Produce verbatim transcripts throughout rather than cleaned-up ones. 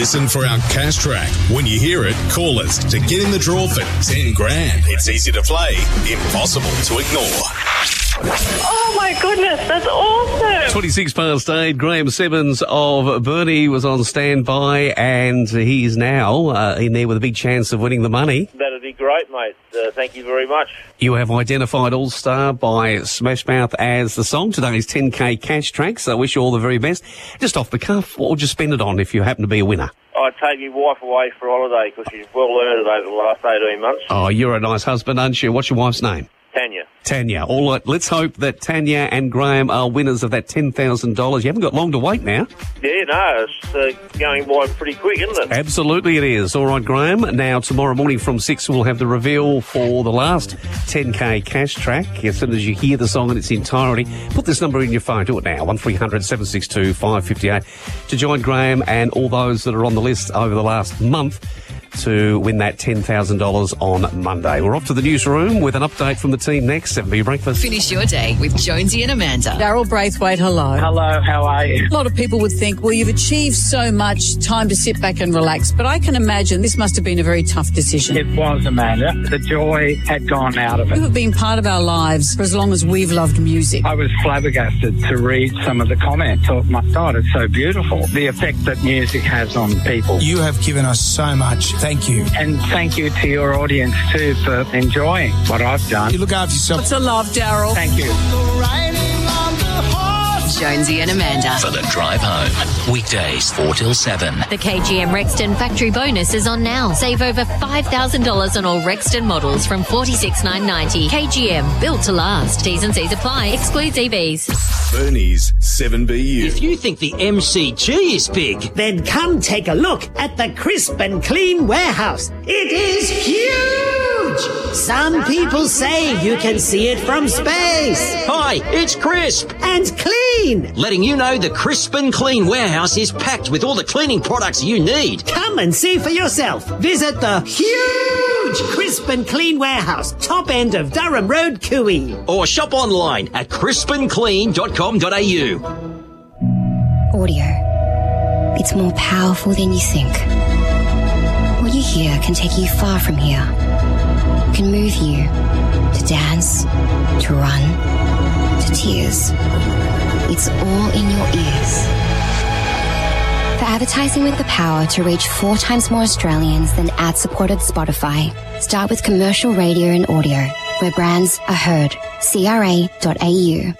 Listen for our cash track. When you hear it, call us to get in the draw for ten grand. It's easy to play, impossible to ignore. Oh my goodness, that's awesome. twenty-six past eight, Graham Simmons of Burnie was on standby, and he's now uh, in there with a big chance of winning the money. That'd be great, mate. Uh, thank you very much. You have identified All Star by Smash Mouth as the song. Today's ten K cash track, so I wish you all the very best. Just off the cuff, what would you spend it on if you happen to be a winner? I'd take my wife away for a holiday because she's well earned it over the last eighteen months. Oh, you're a nice husband, aren't you? What's your wife's name? Tanya. Tanya. All right, let's hope that Tanya and Graham are winners of that ten thousand dollars. You haven't got long to wait now. Yeah, no, it's uh, going by pretty quick, isn't it? Absolutely it is. All right, Graham. Now, tomorrow morning from six, we'll have the reveal for the last ten K cash track. As soon as you hear the song in its entirety, put this number in your phone. Do it now, one three hundred seven six two five five eight, to join Graham and all those that are on the list over the last month to win that ten thousand dollars on Monday. We're off to the newsroom with an update from the team next. seven B Breakfast. Finish your day with Jonesy and Amanda. Daryl Braithwaite, hello. Hello, how are you? A lot of people would think, well, you've achieved so much, time to sit back and relax. But I can imagine this must have been a very tough decision. It was, Amanda. The joy had gone out of it. You have been part of our lives for as long as we've loved music. I was flabbergasted to read some of the comments. Thought, my God, it's so beautiful. The effect that music has on people. You have given us so much. Thank you. And thank you to your audience too for enjoying what I've done. You look after yourself. Lots of love, Daryl. Thank you. Jonesy and Amanda. For the drive home. Weekdays four till seven. The K G M Rexton factory bonus is on now. Save over five thousand dollars on all Rexton models from forty-six thousand nine hundred ninety dollars. K G M, built to last. T's and C's apply. Excludes E Vs. Burnie's seven B U. If you think the M C G is big, then come take a look at the Crisp and Clean warehouse. It is huge! Some people say you can see it from space. Hi, it's Crisp. And Clean. Letting you know the Crisp and Clean warehouse is packed with all the cleaning products you need. Come and see for yourself. Visit the huge Crisp and Clean warehouse, top end of Durham Road, Cooey. Or shop online at crisp and clean dot com dot a u. Audio. It's more powerful than you think. What you hear can take you far from here. It can move you to dance, to run, to tears. It's all in your ears. For advertising with the power to reach four times more Australians than ad-supported Spotify, start with commercial radio and audio, where brands are heard. C R A dot A U.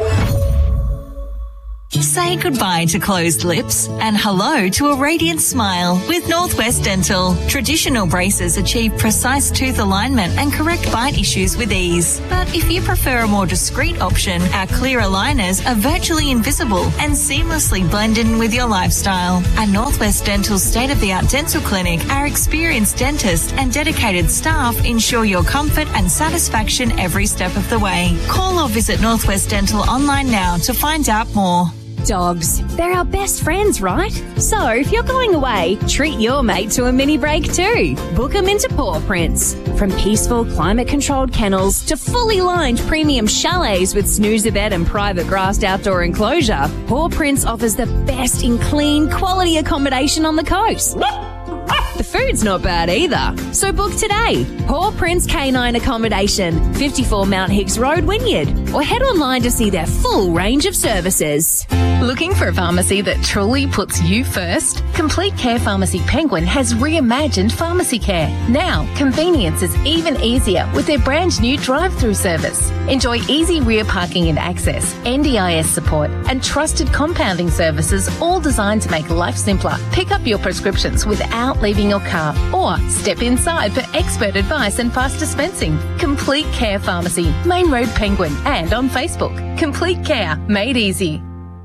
Say goodbye to closed lips and hello to a radiant smile with Northwest Dental. Traditional braces achieve precise tooth alignment and correct bite issues with ease. But if you prefer a more discreet option, our clear aligners are virtually invisible and seamlessly blend in with your lifestyle. At Northwest Dental's state-of-the-art dental clinic, our experienced dentists and dedicated staff ensure your comfort and satisfaction every step of the way. Call or visit Northwest Dental online now to find out more. Dogs. They're our best friends, right? So if you're going away, treat your mate to a mini break too. Book them into Paw Prints. From peaceful, climate-controlled kennels to fully lined premium chalets with snoozer bed and private grassed outdoor enclosure, Paw Prints offers the best in clean, quality accommodation on the coast. The food's not bad either. So book today. Paw Prints Canine Accommodation, fifty-four Mount Hicks Road, Wynyard. Or head online to see their full range of services. Looking for a pharmacy that truly puts you first? Complete Care Pharmacy Penguin has reimagined pharmacy care. Now, convenience is even easier with their brand new drive-through service. Enjoy easy rear parking and access, N D I S support, and trusted compounding services, all designed to make life simpler. Pick up your prescriptions without leaving your car, or step inside for expert advice and fast dispensing. Complete Care Pharmacy, Main Road, Penguin, and on Facebook. Complete Care, made easy.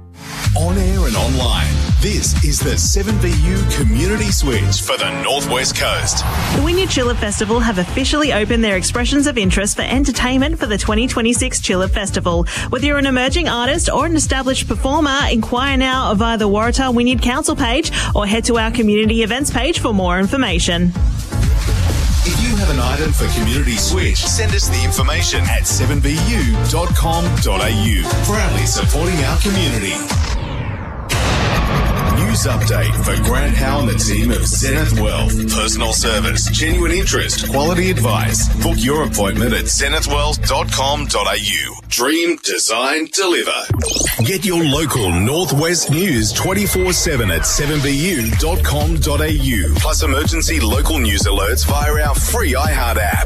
On air and online, this is the seven B U Community Switch for the Northwest Coast. The Wynyard Chiller Festival have officially opened their expressions of interest for entertainment for the twenty twenty-six Chiller Festival. Whether you're an emerging artist or an established performer, inquire now via the Waratah Wynyard Council page or head to our community events page for more information. If you have an item for Community Switch, send us the information at seven b u dot com dot a u. Proudly supporting our community. News update for Grant Howe and the team of Zenith Wealth. Personal service, genuine interest, quality advice. Book your appointment at zenith wealth dot com dot a u. Dream, design, deliver. Get your local Northwest news twenty-four seven at seven b u dot com dot a u. Plus emergency local news alerts via our free iHeart app.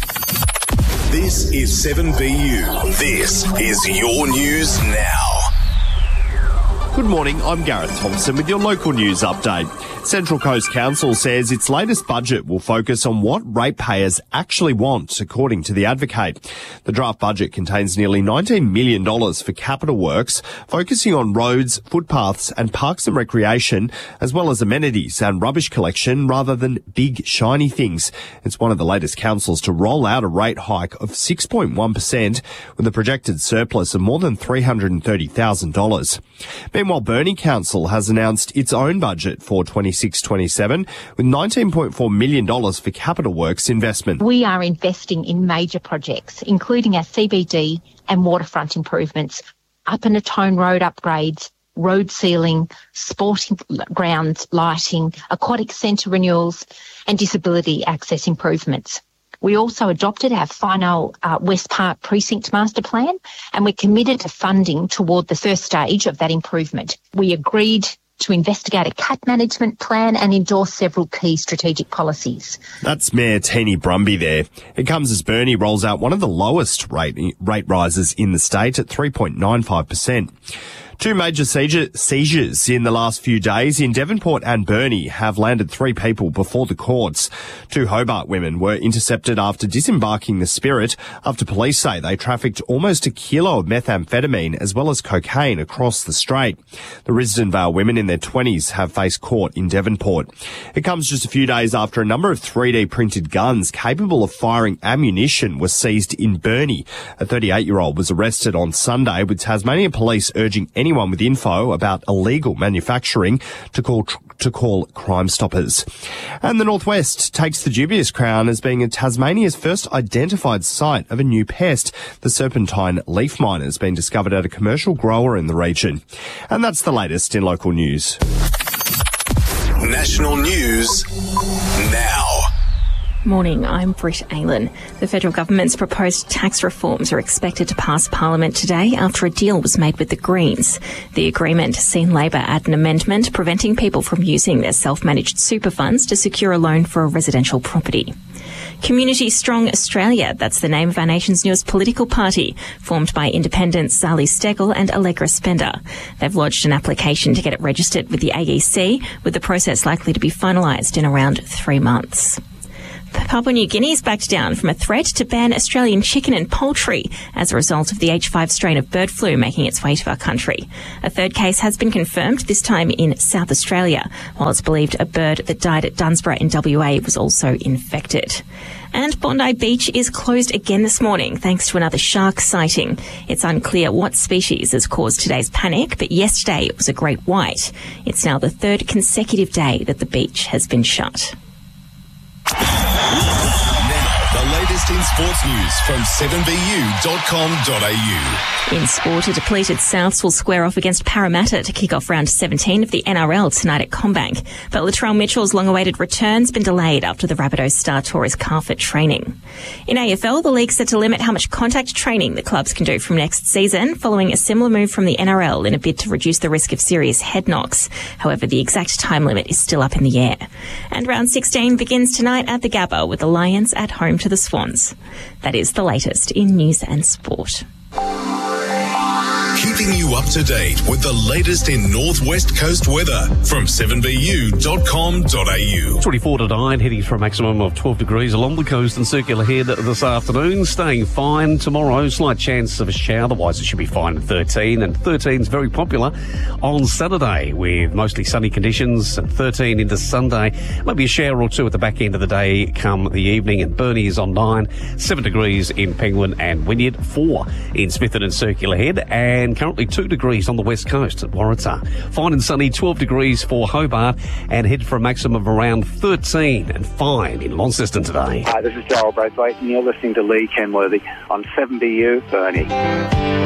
This is seven B U. This is your news now. Good morning, I'm Gareth Thompson with your local news update. Central Coast Council says its latest budget will focus on what ratepayers actually want, according to the Advocate. The draft budget contains nearly nineteen million dollars for capital works, focusing on roads, footpaths and parks and recreation, as well as amenities and rubbish collection rather than big, shiny things. It's one of the latest councils to roll out a rate hike of six point one percent with a projected surplus of more than three hundred thirty thousand dollars. Meanwhile, Burnie Council has announced its own budget for twenty-six twenty-seven with nineteen point four million dollars for capital works investment. We are investing in major projects, including our C B D and waterfront improvements, Up-and-Atone road upgrades, road sealing, sporting grounds lighting, aquatic centre renewals and disability access improvements. We also adopted our final uh, West Park Precinct Master Plan, and we're committed to funding toward the first stage of that improvement. We agreed to investigate a cat management plan and endorse several key strategic policies. That's Mayor Teeny Brumby there. It comes as Burnie rolls out one of the lowest rate, rate rises in the state at three point nine five percent. Two major seizure, seizures in the last few days in Devonport and Burnie have landed three people before the courts. Two Hobart women were intercepted after disembarking the Spirit after police say they trafficked almost a kilo of methamphetamine as well as cocaine across the strait. The Risdon Vale women in their twenties have faced court in Devonport. It comes just a few days after a number of three D printed guns capable of firing ammunition were seized in Burnie. A thirty-eight-year-old was arrested on Sunday, with Tasmania Police urging any anyone with info about illegal manufacturing to call tr- to call Crime Stoppers. And the Northwest takes the dubious crown as being Tasmania's first identified site of a new pest. The serpentine leaf miner has been discovered at a commercial grower in the region. And that's the latest in local news. National news now. Morning, I'm Britt Aylan. The federal government's proposed tax reforms are expected to pass Parliament today after a deal was made with the Greens. The agreement has seen Labor add an amendment preventing people from using their self-managed super funds to secure a loan for a residential property. Community Strong Australia, that's the name of our nation's newest political party, formed by independents Zali Steggall and Allegra Spender. They've lodged an application to get it registered with the A E C, with the process likely to be finalised in around three months. Papua New Guinea's backed down from a threat to ban Australian chicken and poultry as a result of the H five strain of bird flu making its way to our country. A third case has been confirmed, this time in South Australia, while it's believed a bird that died at Dunsborough in W A was also infected. And Bondi Beach is closed again this morning thanks to another shark sighting. It's unclear what species has caused today's panic, but yesterday it was a great white. It's now the third consecutive day that the beach has been shut. Now, the latest in sports news from seven b u dot com dot a u. In sport, a depleted Souths will square off against Parramatta to kick off round seventeen of the N R L tonight at Combank. But Latrell Mitchell's long-awaited return's been delayed after the Rabbitohs star tore his calf at training. In A F L, the league's set to limit how much contact training the clubs can do from next season, following a similar move from the N R L in a bid to reduce the risk of serious head knocks. However, the exact time limit is still up in the air. And round sixteen begins tonight at the Gabba with the Lions at home to the Swans. That is the latest in news and sport. Keeping you up to date with the latest in Northwest Coast weather from seven b u dot com dot a u. twenty-four to nine, heading for a maximum of twelve degrees along the coast and Circular Head this afternoon. Staying fine tomorrow, slight chance of a shower, otherwise it should be fine at thirteen. And thirteen is very popular on Saturday with mostly sunny conditions, and thirteen into Sunday. Maybe a shower or two at the back end of the day come the evening. And Burnie is on nine, seven degrees in Penguin and Wynyard, four in Smithton and Circular Head, and currently two degrees on the west coast at Waratah. Fine and sunny, twelve degrees for Hobart, and head for a maximum of around thirteen, and fine in Launceston today. Hi, this is Joel Braithwaite, and you're listening to Lee Kenworthy on seven B U Burnie.